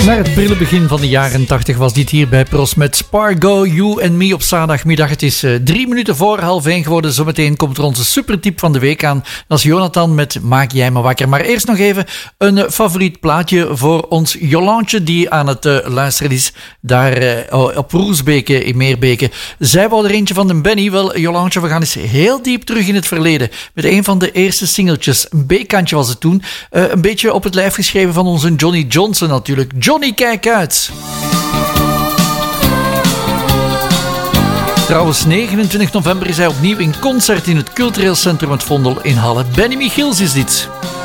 Naar het prille begin van de jaren 80 was dit hier bij Pros met Spargo, You and Me op zaterdagmiddag. Het is 3 minuten voor 12:30 geworden. Zometeen komt er onze supertip van de week aan. Dat is Jonathan met Maak jij me wakker. Maar eerst nog even een favoriet plaatje voor ons Jolantje die aan het luisteren is. Daar op Roesbeke in Meerbeke. Zij wou er eentje van de Benny. Wel, Jolantje, we gaan eens heel diep terug in het verleden. Met een van de eerste singeltjes. Een B-kantje was het toen. Een beetje op het lijf geschreven van onze Johnny Johnson natuurlijk. Johnny, kijk uit! Trouwens, 29 november is hij opnieuw in concert in het Cultureel Centrum Het Vondel in Halle. Benny Michiels is dit.